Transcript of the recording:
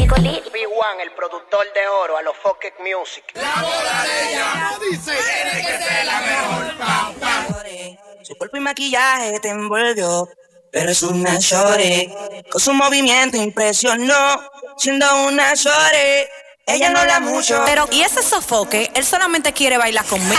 B1, el productor de oro, a los Focus Music. La boda de ella no dice tiene que ser la mejor. Pam, pam. Su cuerpo y maquillaje te envolvió, pero es una shorty. Con su movimiento impresionó, siendo una shorty. Ella no habla mucho, Pero, ¿y ese sofoque? Él solamente quiere bailar conmigo.